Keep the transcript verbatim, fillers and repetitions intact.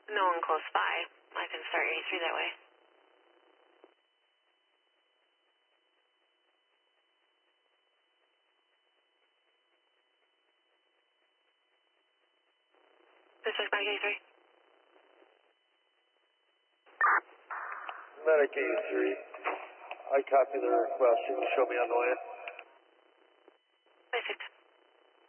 No one close by. I can start eighty-three that way. This is Medic eighty-three. Medic eighty-three. I copy the request. You can show me on the way. Basic.